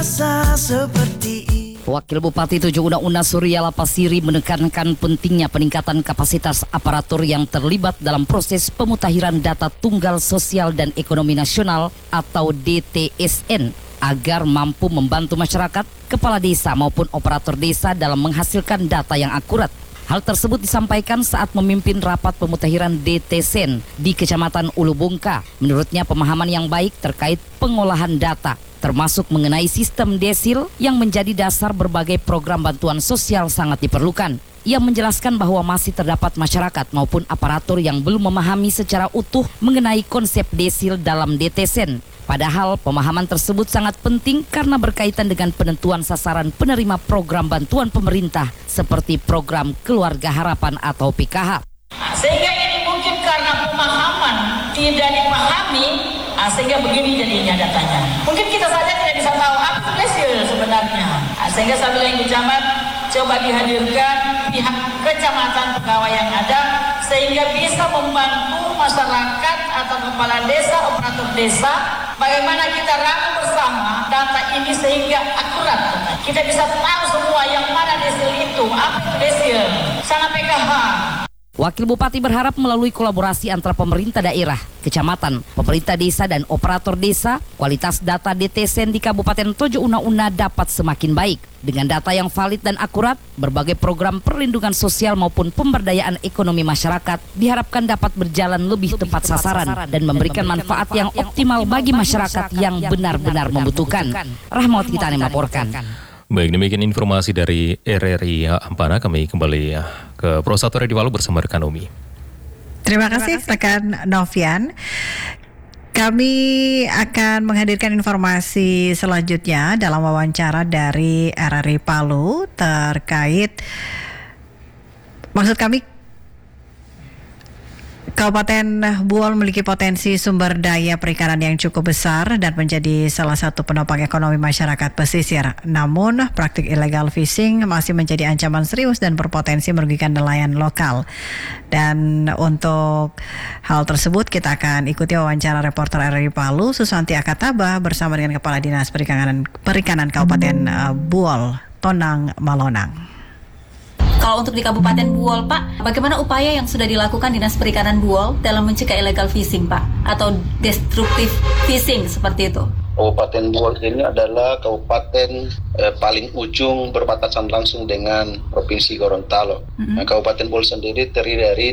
Wakil Bupati Tojo Una Surya Lapasiri menekankan pentingnya peningkatan kapasitas aparatur yang terlibat dalam proses pemutahiran data tunggal sosial dan ekonomi nasional atau DTSN agar mampu membantu masyarakat, kepala desa maupun operator desa dalam menghasilkan data yang akurat. Hal tersebut disampaikan saat memimpin rapat pemutahiran DTSN di Kecamatan Ulu Bungka. Menurutnya pemahaman yang baik terkait pengolahan data, termasuk mengenai sistem desil yang menjadi dasar berbagai program bantuan sosial sangat diperlukan. Ia menjelaskan bahwa masih terdapat masyarakat maupun aparatur yang belum memahami secara utuh mengenai konsep desil dalam DTSN. Padahal pemahaman tersebut sangat penting karena berkaitan dengan penentuan sasaran penerima program bantuan pemerintah seperti program Keluarga Harapan atau PKH. Sehingga ini mungkin karena pemahaman tidak dipahami, sehingga begini jadinya datanya. Mungkin kita saja tidak bisa tahu apa itu desil sebenarnya. Sehingga saya bilang ke camat, coba dihadirkan pihak kecamatan pegawai yang ada sehingga bisa membantu masyarakat atau kepala desa, operator desa, bagaimana kita rangkum bersama data ini sehingga akurat. Kita bisa tahu semua yang mana desil itu, apa itu desil, sana PKH. Wakil Bupati berharap melalui kolaborasi antara pemerintah daerah, kecamatan, pemerintah desa dan operator desa, kualitas data DTSN di Kabupaten Tojo Una dapat semakin baik. Dengan data yang valid dan akurat, berbagai program perlindungan sosial maupun pemberdayaan ekonomi masyarakat diharapkan dapat berjalan lebih tepat sasaran dan memberikan manfaat yang optimal bagi masyarakat yang benar-benar membutuhkan. Rahmawati Kitane melaporkan. Baik, demikian informasi dari RRI Ampana. Kami kembali ke Pro 1 Radio Palu bersama rekan Umi. Terima kasih rekan Novian. Kami akan menghadirkan informasi selanjutnya dalam wawancara dari RRI Palu terkait, maksud kami, Kabupaten Buol memiliki potensi sumber daya perikanan yang cukup besar dan menjadi salah satu penopang ekonomi masyarakat pesisir. Namun, praktik illegal fishing masih menjadi ancaman serius dan berpotensi merugikan nelayan lokal. Dan untuk hal tersebut kita akan ikuti wawancara reporter RRI Palu Susanti Akataba bersama dengan Kepala Dinas Perikanan Kabupaten Buol, Tonang Malonang. Kalau untuk di Kabupaten Buol, Pak, bagaimana upaya yang sudah dilakukan Dinas Perikanan Buol dalam mencegah illegal fishing, Pak? Atau destructive fishing seperti itu? Kabupaten Buol ini adalah kabupaten paling ujung berbatasan langsung dengan Provinsi Gorontalo. Nah, Kabupaten Buol sendiri terdiri dari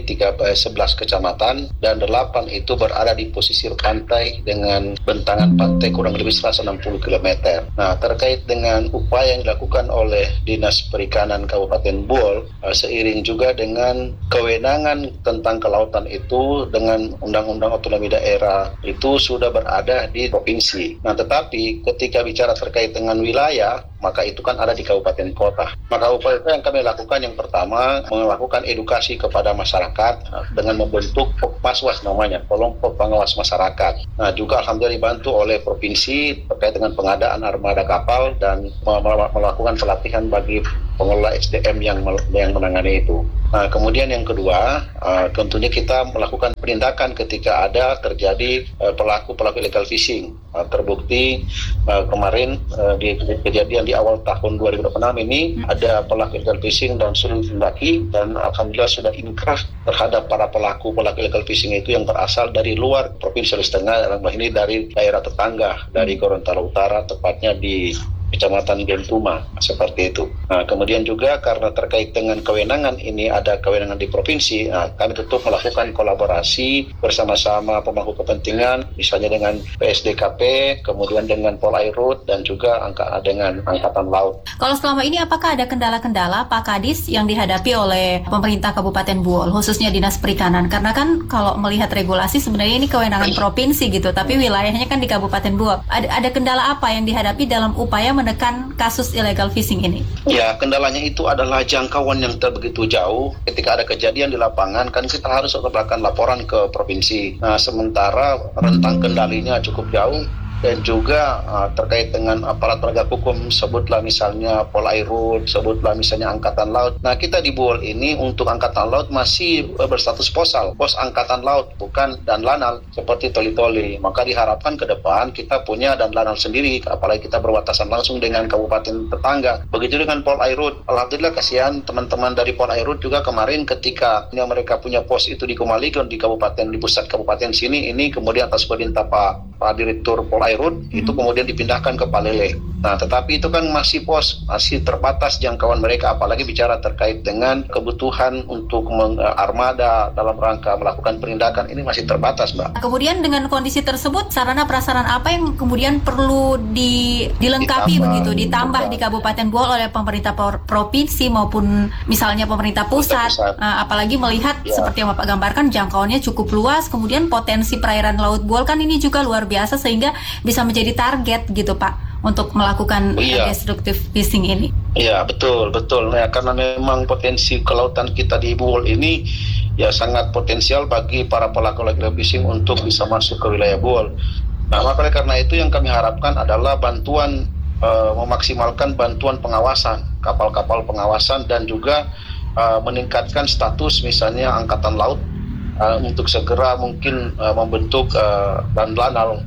11 kecamatan dan 8 itu berada di pesisir pantai dengan bentangan pantai kurang lebih 160 km. Nah, terkait dengan upaya yang dilakukan oleh Dinas Perikanan Kabupaten Buol, seiring juga dengan kewenangan tentang kelautan itu dengan Undang-Undang Otonomi Daerah itu sudah berada di provinsi. Nah, tetapi ketika bicara terkait dengan wilayah, maka itu kan ada di kabupaten kota. Maka upaya yang kami lakukan yang pertama, melakukan edukasi kepada masyarakat dengan membentuk POKMASWAS namanya, kelompok pengawas masyarakat. Nah, juga alhamdulillah dibantu oleh provinsi terkait dengan pengadaan armada kapal dan melakukan pelatihan bagi pengelola SDM yang menangani itu. Nah, kemudian yang kedua, tentunya kita melakukan penindakan ketika ada terjadi pelaku illegal fishing. Terbukti kemarin di kejadian di awal tahun 2026 ini ada pelaku illegal fishing dan sudah ditindaki dan alhamdulillah sudah inkrah terhadap para pelaku illegal fishing itu yang berasal dari luar Provinsi Sulawesi Tengah, dalam hal ini dari daerah tetangga dari Gorontalo Utara, tepatnya di Kecamatan Gentuma, seperti itu. Nah, kemudian juga karena terkait dengan kewenangan ini ada kewenangan di provinsi, kami tentu melakukan kolaborasi bersama-sama pemangku kepentingan, misalnya dengan PSDKP, kemudian dengan Polairut dan juga dengan Angkatan Laut. Kalau selama ini apakah ada kendala-kendala Pak Kadis yang dihadapi oleh pemerintah Kabupaten Buol, khususnya Dinas Perikanan? Karena kan kalau melihat regulasi sebenarnya ini kewenangan provinsi gitu, tapi wilayahnya kan di Kabupaten Buol. Ada kendala apa yang dihadapi dalam upaya menekan kasus illegal fishing ini? Ya, kendalanya itu adalah jangkauan yang begitu jauh. Ketika ada kejadian di lapangan, kan kita harus melakukan laporan ke provinsi. Nah, sementara rentang kendalinya cukup jauh, dan juga terkait dengan aparat penegak hukum, sebutlah misalnya Polairut, sebutlah misalnya Angkatan Laut. Nah, kita di Buol ini untuk Angkatan Laut masih berstatus posal, pos Angkatan Laut, bukan Danlanal seperti Toli-Toli. Maka diharapkan ke depan kita punya Danlanal sendiri, apalagi kita berbatasan langsung dengan kabupaten tetangga. Begitu dengan Polairut. Alhamdulillah kasihan teman-teman dari Polairut juga kemarin ketika mereka punya pos itu di Kumaligon, di pusat kabupaten sini, ini kemudian atas perintah Pak Direktur Polairut itu kemudian dipindahkan ke Palele. Nah, tetapi itu kan masih pos, masih terbatas jangkauan mereka, apalagi bicara terkait dengan kebutuhan untuk armada dalam rangka melakukan penindakan, ini masih terbatas, Mbak. Kemudian dengan kondisi tersebut, sarana prasarana apa yang kemudian perlu dilengkapi ditambah di Kabupaten Buol oleh pemerintah provinsi maupun misalnya pemerintah pusat. Apalagi melihat seperti yang Bapak gambarkan, jangkauannya cukup luas, kemudian potensi perairan Laut Buol kan ini juga luar biasa sehingga bisa menjadi target gitu Pak untuk melakukan destructive fishing ini. Iya, betul. Nah, karena memang potensi kelautan kita di Buol ini ya sangat potensial bagi para pelaku illegal fishing untuk bisa masuk ke wilayah Buol. Nah, maka karena itu yang kami harapkan adalah bantuan, memaksimalkan bantuan pengawasan, kapal-kapal pengawasan, dan juga meningkatkan status misalnya Angkatan Laut untuk segera mungkin membentuk Danlanal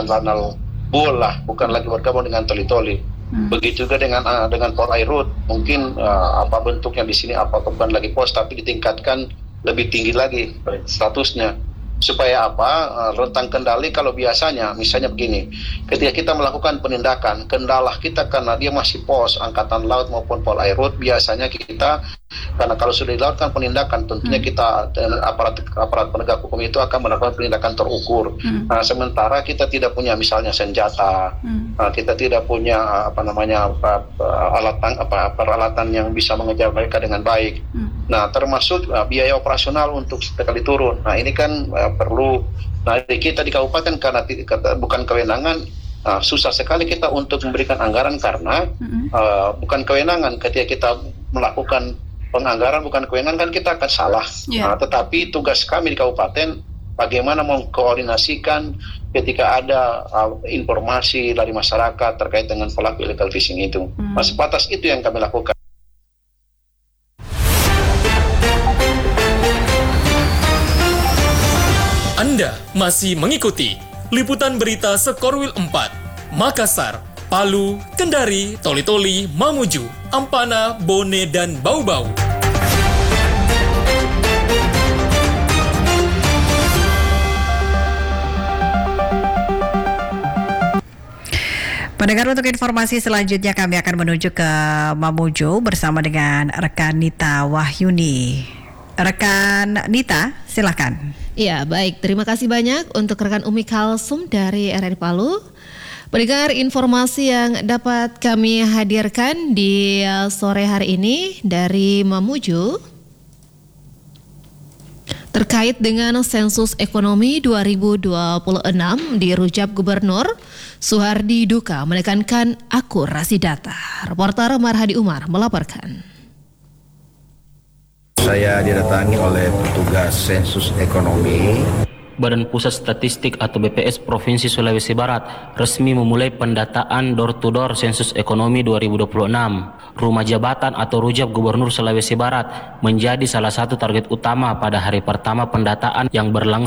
Buol lah, bukan lagi bergabung dengan Toli-Toli. Begitu juga dengan Polairut, mungkin apa bentuknya di sini, apa bukan lagi pos, tapi ditingkatkan lebih tinggi lagi statusnya. Supaya rentang kendali, kalau biasanya misalnya begini, ketika kita melakukan penindakan, kendala kita karena dia masih pos Angkatan Laut maupun Polairut, biasanya kita, karena kalau sudah dilakukan penindakan, tentunya kita aparat penegak hukum itu akan melakukan penindakan terukur. Nah, sementara kita tidak punya misalnya senjata, kita tidak punya peralatan yang bisa mengejar mereka dengan baik. Nah, termasuk biaya operasional untuk sekali turun. Nah, ini kan perlu. Nah, kita di kabupaten karena bukan kewenangan, susah sekali kita untuk memberikan anggaran karena bukan kewenangan. Ketika kita melakukan penganggaran bukan kewenangan, kan kita akan salah. Nah, tetapi tugas kami di kabupaten bagaimana mengkoordinasikan ketika ada informasi dari masyarakat terkait dengan pelaku illegal fishing itu. Nah, sebatas itu yang kami lakukan. Anda masih mengikuti liputan berita Sekorwil 4, Makassar, Palu, Kendari, Toli-Toli, Mamuju, Ampana, Bone, dan Bau-Bau. Pendengar, untuk informasi selanjutnya kami akan menuju ke Mamuju bersama dengan rekan Nita Wahyuni. Rekan Nita, silakan. Ya, baik. Terima kasih banyak untuk rekan Umi Kalsum dari RRI Palu. Pendengar, informasi yang dapat kami hadirkan di sore hari ini dari Mamuju terkait dengan sensus ekonomi 2026 di Rujab Gubernur Suhardi Duka menekankan akurasi data. Reporter Marhadi Umar melaporkan. Saya didatangi oleh petugas sensus ekonomi. Badan Pusat Statistik atau BPS Provinsi Sulawesi Barat resmi memulai pendataan door-to-door sensus ekonomi 2026. Rumah jabatan atau Rujab Gubernur Sulawesi Barat menjadi salah satu target utama pada hari pertama pendataan yang berlangsung